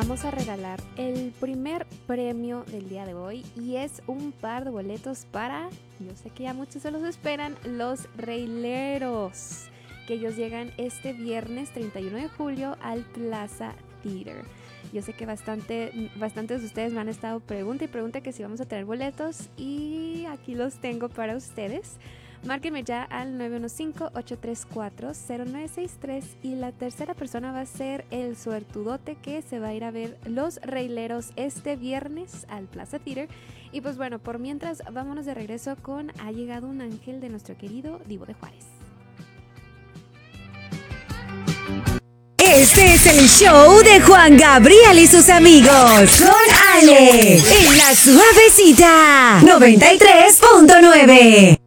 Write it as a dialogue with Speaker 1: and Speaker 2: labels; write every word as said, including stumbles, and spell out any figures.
Speaker 1: vamos a regalar el primer premio del día de hoy y es un par de boletos para, yo sé que ya muchos se los esperan, los Reyleros, que ellos llegan este viernes treinta y uno de julio al Plaza Theater. Yo sé que bastante, bastantes de ustedes me han estado pregunta y pregunta que si vamos a tener boletos y aquí los tengo para ustedes. Márquenme ya al nueve uno cinco, ocho tres cuatro, cero nueve seis tres y la tercera persona va a ser el suertudote que se va a ir a ver los Reyleros este viernes al Plaza Theater. Y pues bueno, por mientras vámonos de regreso con Ha llegado un ángel de nuestro querido Divo de Juárez.
Speaker 2: Este es el show de Juan Gabriel y sus amigos. Con Ale, en La Suavecita, noventa y tres punto nueve.